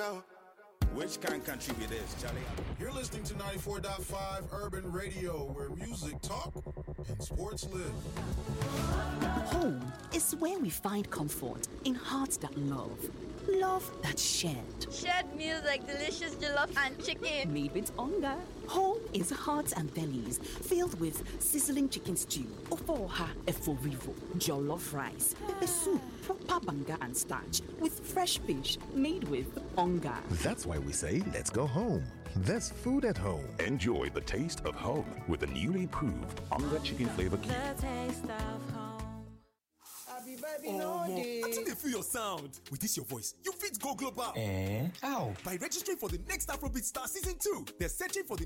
Which kind of country it is, Charlie? You're listening to 94.5 Urban Radio, where music talk and sports live. Home is where we find comfort in hearts that love. Love that's shared. Shared meals like delicious jollof and chicken. Made with hunger. Home is hearts and bellies filled with sizzling chicken stew, ofoha eforivo, jollof rice, pepper soup, proper banga and starch, with fresh fish made with hunger. That's why we say, let's go home. There's food at home. Enjoy the taste of home with the newly approved Onga Chicken Flavor Cube. The taste of home. I think they feel your sound. With this your voice, you fit go global. How? By registering for the next Afrobeat Star Season 2. They're searching for the